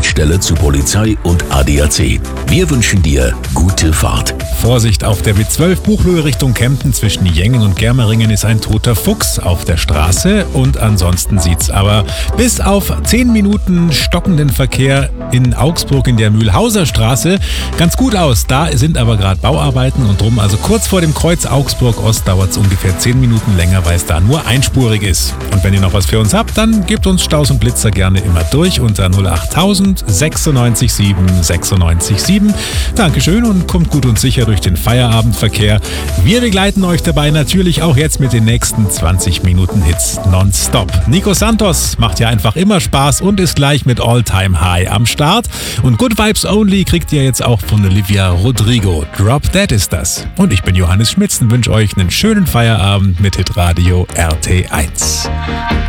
Schnittstelle zu Polizei und ADAC. Wir wünschen dir gute Fahrt. Vorsicht, auf der B12 Buchloe Richtung Kempten zwischen Jengen und Germeringen ist ein toter Fuchs auf der Straße und ansonsten sieht's aber bis auf 10 Minuten stockenden Verkehr in Augsburg in der Mühlhauser Straße ganz gut aus. Da sind aber gerade Bauarbeiten und drum, also kurz vor dem Kreuz Augsburg-Ost dauert es ungefähr 10 Minuten länger, weil es da nur einspurig ist. Und wenn ihr noch was für uns habt, dann gebt uns Staus und Blitzer gerne immer durch unter 08000 96 7 96 7. Dankeschön und kommt gut und sicher durch den Feierabendverkehr. Wir begleiten euch dabei natürlich auch jetzt mit den nächsten 20 Minuten Hits nonstop. Nico Santos macht ja einfach immer Spaß und ist gleich mit All Time High am Start. Und Good Vibes Only kriegt ihr jetzt auch von Olivia Rodrigo. Drop Dead ist das. Und ich bin Johannes Schmitz und wünsche euch einen schönen Feierabend mit Hitradio RT1.